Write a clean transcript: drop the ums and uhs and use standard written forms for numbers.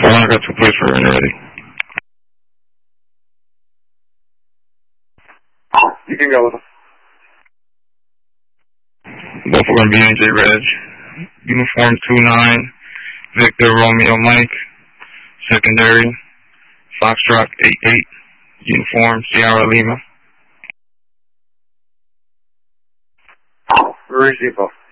I got 2 plates for her already. You can go with them. Both are going to be NJ Reg. Uniform 29, Victor Romeo Mike. Secondary, Foxtrot 88. Uniform Sierra Lima. Receive both.